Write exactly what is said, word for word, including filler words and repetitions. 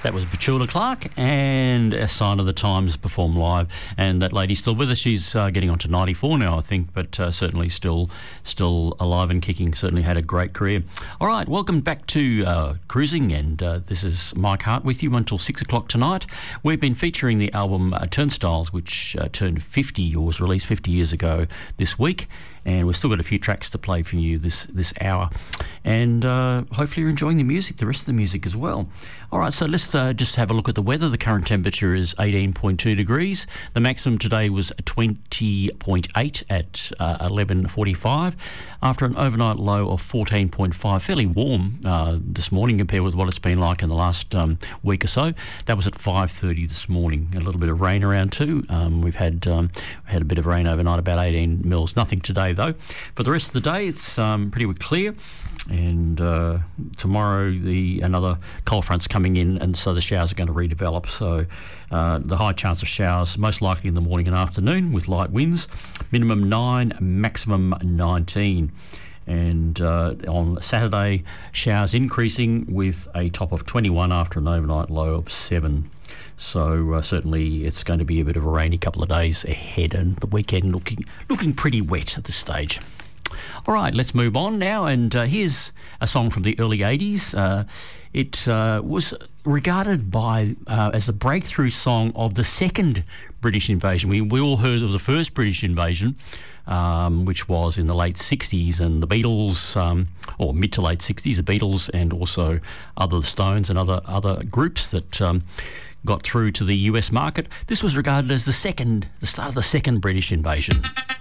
That was Petula Clark and A Sign of the Times performed live. And that lady's still with us. She's uh, getting on to ninety-four now, I think, but uh, certainly still still alive and kicking. Certainly had a great career. All right, welcome back to uh, Cruising, and uh, this is Mike Hart with you until six o'clock tonight. We've been featuring the album uh, Turnstiles, which uh, turned fifty or was released fifty years ago this week. And we've still got a few tracks to play for you this this hour. And uh, hopefully you're enjoying the music, the rest of the music as well. All right, so let's uh, just have a look at the weather. The current temperature is eighteen point two degrees. The maximum today was twenty point eight at uh, eleven forty-five, after an overnight low of fourteen point five. Fairly warm uh, this morning compared with what it's been like in the last um, week or so. That was at five thirty this morning. A little bit of rain around too. Um, we've had um, had a bit of rain overnight, about eighteen mils. Nothing today though. For the rest of the day, it's um, pretty clear. And uh, tomorrow, the another cold front's coming in, and so the showers are going to redevelop. So uh, the high chance of showers, most likely in the morning and afternoon, with light winds. Minimum nine, maximum nineteen. And uh, on Saturday, showers increasing with a top of twenty-one after an overnight low of seven. So uh, certainly it's going to be a bit of a rainy couple of days ahead, and the weekend looking looking pretty wet at this stage. All right, let's move on now, and uh, here's a song from the early eighties. Uh, it uh, was regarded by uh, as the breakthrough song of the second British invasion. We, we all heard of the first British invasion, um, which was in the late sixties, and the Beatles, um, or mid to late sixties, the Beatles and also other Stones and other, other groups that um, got through to the U S market. This was regarded as the second, the start of the second British invasion.